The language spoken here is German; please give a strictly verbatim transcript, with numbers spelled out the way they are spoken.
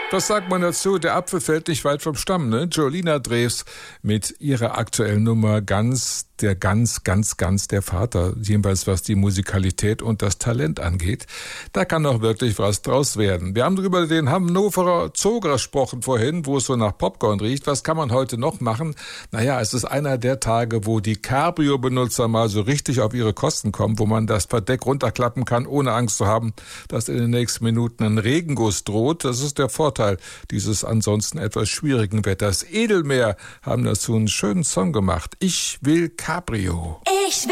Was sagt man dazu? Der Apfel fällt nicht weit vom Stamm, ne? Jolina Drews mit ihrer aktuellen Nummer Ganz, der Ganz, ganz, ganz der Vater. Jedenfalls was die Musikalität und das Talent angeht. Da kann auch wirklich was draus werden. Wir haben über den Hannoverer Zoo gesprochen vorhin, wo es so nach Popcorn riecht. Was kann man heute noch machen? Naja, es ist einer der Tage, wo die Cabrio-Benutzer mal so richtig auf ihre Kosten kommen, wo man das Verdeck runterklappen kann, ohne Angst zu haben, dass in den nächsten Minuten ein Regenguss droht. Das ist der Vorteil dieses ansonsten etwas schwierigen Wetters. Edelmeer haben dazu einen schönen Song gemacht. Ich will Cabrio. Ich